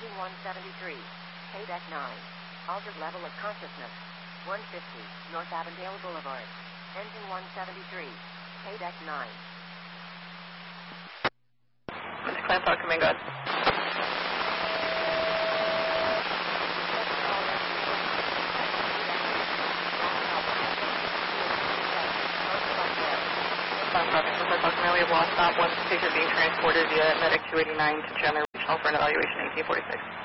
Engine 173. Paydeck 9. Altered level of consciousness. 150. North Avondale Boulevard. Engine 173. Paydeck 9. Mr. Clamp, come in, God. We have lost stop. One patient being transported via Medic 289 to Chandler Regional for an evaluation 1846.